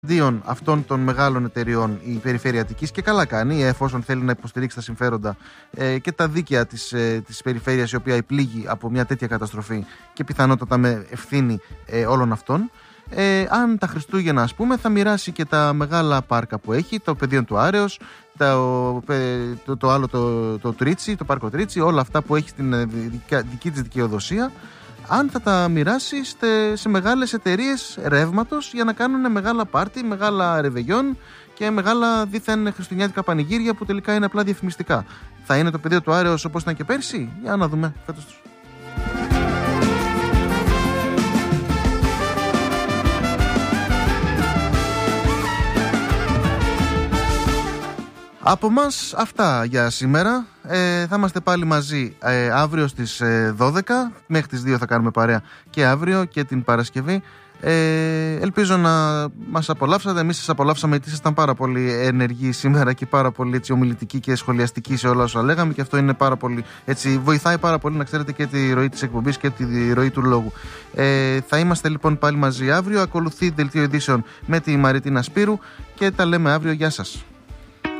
Αντίον αυτών των μεγάλων εταιριών η Περιφέρεια Αττικής, και καλά κάνει, εφόσον θέλει να υποστηρίξει τα συμφέροντα και τα δίκαια της περιφέρειας, η οποία επλήγει από μια τέτοια καταστροφή και πιθανότατα με ευθύνη όλων αυτών. Αν τα Χριστούγεννα, ας πούμε, θα μοιράσει και τα μεγάλα πάρκα που έχει, το πεδίο του Άρεως, το άλλο το Τρίτσι, το πάρκο Τρίτσι, όλα αυτά που έχει στην δική της δικαιοδοσία, αν θα τα μοιράσει σε μεγάλες εταιρείες ρεύματος για να κάνουν μεγάλα πάρτι, μεγάλα ρεβεγιόν και μεγάλα δίθεν χριστουγεννιάτικα πανηγύρια που τελικά είναι απλά διαφημιστικά. Θα είναι το πεδίο του Άρεως όπως ήταν και πέρσι? Για να δούμε φέτος. Από μας αυτά για σήμερα. Θα είμαστε πάλι μαζί αύριο στις 12. Μέχρι τις 2 θα κάνουμε παρέα και αύριο και την Παρασκευή. Ελπίζω να μας απολαύσατε. Εμείς σας απολαύσαμε, γιατί ήσασταν πάρα πολύ ενεργοί σήμερα και πάρα πολύ έτσι, ομιλητικοί και σχολιαστικοί σε όλα όσα λέγαμε, και αυτό είναι πάρα πολύ, έτσι, βοηθάει πάρα πολύ να ξέρετε και τη ροή της εκπομπής και τη ροή του λόγου. Θα είμαστε λοιπόν πάλι μαζί αύριο. Ακολουθεί δελτίο ειδήσεων με τη Μαριτίνα Σπύρου και τα λέμε αύριο. Γεια σας.